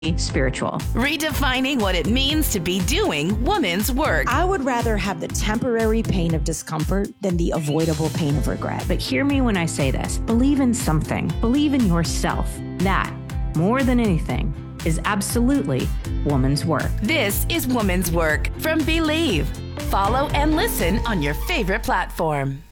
spiritual. Redefining what it means to be doing woman's work. I would rather have the temporary pain of discomfort than the avoidable pain of regret. But hear me when I say this. Believe in something. Believe in yourself. That, more than anything, is absolutely woman's work. This is Woman's Work from Believe. Follow and listen on your favorite platform.